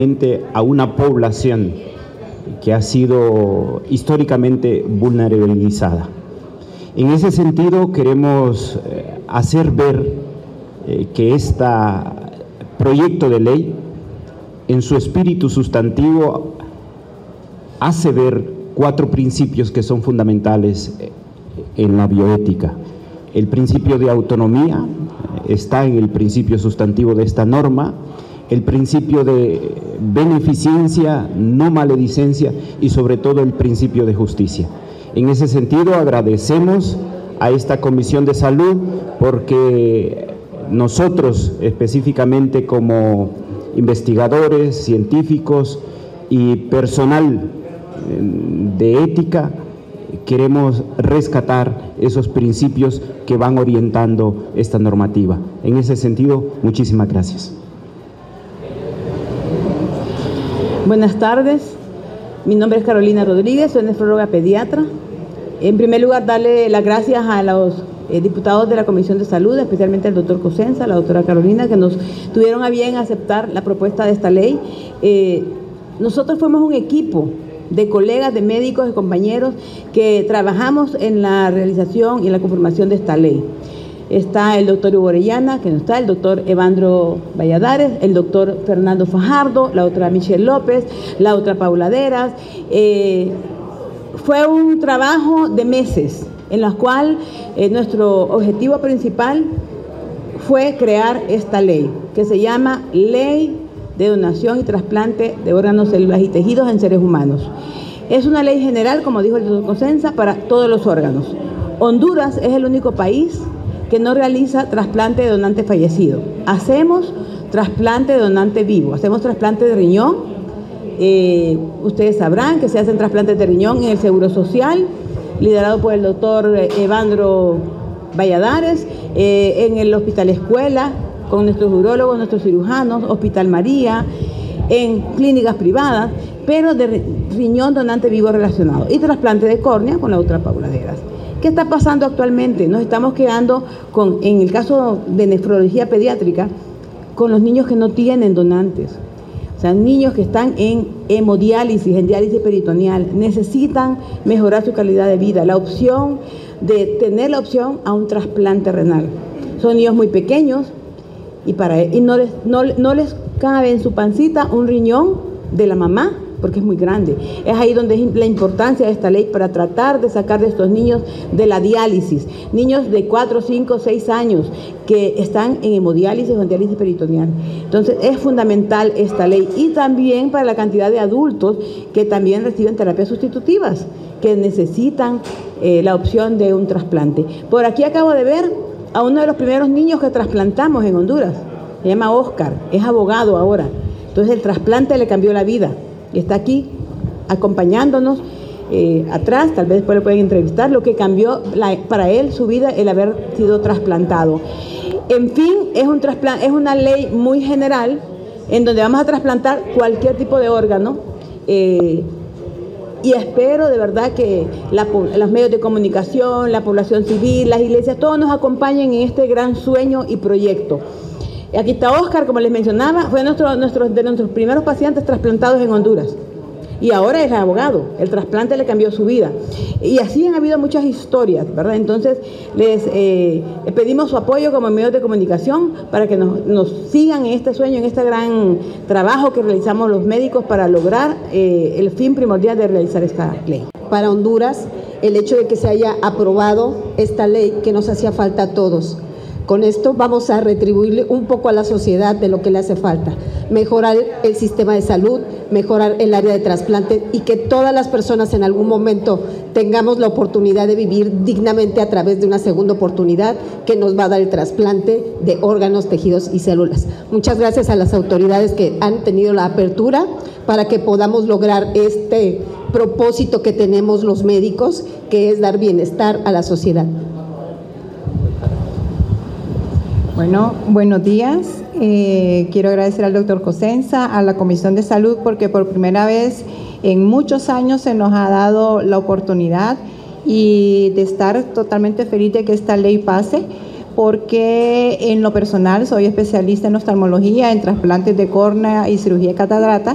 a una población que ha sido históricamente vulnerabilizada. En ese sentido, queremos hacer ver que este proyecto de ley, en su espíritu sustantivo, hace ver 4 principios que son fundamentales en la bioética. El principio de autonomía está en el principio sustantivo de esta norma, el principio de beneficencia, no maledicencia y sobre todo el principio de justicia. En ese sentido, agradecemos a esta Comisión de Salud porque nosotros específicamente como investigadores, científicos y personal de ética queremos rescatar esos principios que van orientando esta normativa. En ese sentido, muchísimas gracias. Buenas tardes, mi nombre es Carolina Rodríguez, soy nefróloga pediatra. En primer lugar, darle las gracias a los diputados de la Comisión de Salud, especialmente al doctor Cosenza, la doctora Carolina, que nos tuvieron a bien aceptar la propuesta de esta ley. Nosotros fuimos un equipo de colegas, de médicos y compañeros que trabajamos en la realización y en la conformación de esta ley. Está el doctor Hugo Orellana, que no está, el doctor Evandro Valladares, el doctor Fernando Fajardo, la otra Michelle López, la otra Paula Deras. Fue un trabajo de meses en los cuales nuestro objetivo principal fue crear esta ley, que se llama Ley de Donación y Trasplante de Órganos, Células y Tejidos en Seres Humanos. Es una ley general, como dijo el doctor Cosenza, para todos los órganos. Honduras es el único país que no realiza trasplante de donante fallecido. Hacemos trasplante de donante vivo, hacemos trasplante de riñón. Ustedes sabrán que se hacen trasplantes de riñón en el Seguro Social, liderado por el doctor Evandro Valladares, en el Hospital Escuela, con nuestros urólogos, nuestros cirujanos, Hospital María, en clínicas privadas, pero de riñón donante vivo relacionado. Y trasplante de córnea con la otra Paula Deras. ¿Qué está pasando actualmente? Nos estamos quedando con, en el caso de nefrología pediátrica, con los niños que no tienen donantes. O sea, niños que están en hemodiálisis, en diálisis peritoneal, necesitan mejorar su calidad de vida. La opción de tener la opción a un trasplante renal. Son niños muy pequeños y no les cabe en su pancita un riñón de la mamá, porque es muy grande. Es ahí donde es la importancia de esta ley para tratar de sacar de estos niños de la diálisis. Niños de 4, 5, 6 años que están en hemodiálisis o en diálisis peritoneal. Entonces es fundamental esta ley y también para la cantidad de adultos que también reciben terapias sustitutivas, que necesitan la opción de un trasplante. Por aquí acabo de ver a uno de los primeros niños que trasplantamos en Honduras. Se llama Oscar, es abogado ahora. Entonces el trasplante le cambió la vida. Y está aquí acompañándonos atrás, tal vez después lo pueden entrevistar, lo que cambió para él su vida el haber sido trasplantado. En fin, es una ley muy general en donde vamos a trasplantar cualquier tipo de órgano y espero de verdad que los medios de comunicación, la población civil, las iglesias, todos nos acompañen en este gran sueño y proyecto. Aquí está Oscar, como les mencionaba, fue de nuestros primeros pacientes trasplantados en Honduras. Y ahora es abogado, el trasplante le cambió su vida. Y así han habido muchas historias, ¿verdad? Entonces, les pedimos su apoyo como medios de comunicación para que nos sigan en este sueño, en este gran trabajo que realizamos los médicos para lograr el fin primordial de realizar esta ley. Para Honduras, el hecho de que se haya aprobado esta ley que nos hacía falta a todos. Con esto vamos a retribuirle un poco a la sociedad de lo que le hace falta. Mejorar el sistema de salud, mejorar el área de trasplante y que todas las personas en algún momento tengamos la oportunidad de vivir dignamente a través de una segunda oportunidad que nos va a dar el trasplante de órganos, tejidos y células. Muchas gracias a las autoridades que han tenido la apertura para que podamos lograr este propósito que tenemos los médicos, que es dar bienestar a la sociedad. Bueno, buenos días. Quiero agradecer al doctor Cosenza, a la Comisión de Salud, porque por primera vez en muchos años se nos ha dado la oportunidad y de estar totalmente feliz de que esta ley pase, porque en lo personal soy especialista en oftalmología, en trasplantes de córnea y cirugía de catarata.